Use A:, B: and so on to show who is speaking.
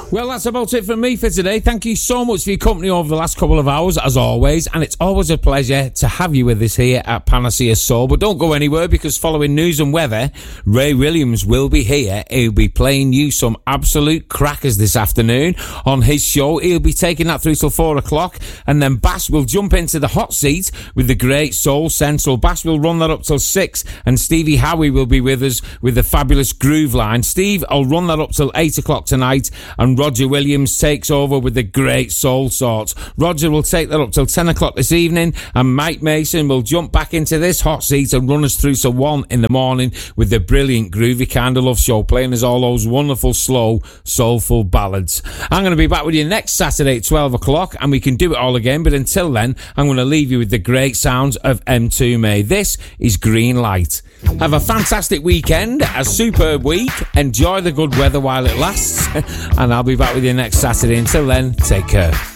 A: Well, that's about it from me for today. Thank you so much for your company over the last couple of hours, as always, and it's always a pleasure to have you with us here at Panacea Soul. But don't go anywhere, because following news and weather, Ray Williams will be here. He'll be playing you some absolute crackers this afternoon on his show. He'll be taking that through till 4 o'clock, and then Bass will jump into the hot seat with the great Soul Central. Bass will run that up till 6, and Stevie Howie will be with us with the fabulous Groove Line. Steve, I'll run that up till 8 o'clock tonight, and Roger Williams takes over with the great Soul Sorts. Roger will take that up till 10 o'clock this evening, and Mike Mason will jump back into this hot seat and run us through to 1 in the morning with the brilliant Groovy Kind of Love Show, playing us all those wonderful, slow, soulful ballads. I'm going to be back with you next Saturday at 12 o'clock, and we can do it all again, but until then, I'm going to leave you with the great sounds of M2 May. This is Green Light. Have a fantastic weekend, a superb week, enjoy the good weather while it lasts, and I'll be back with you next Saturday. Until then, take care.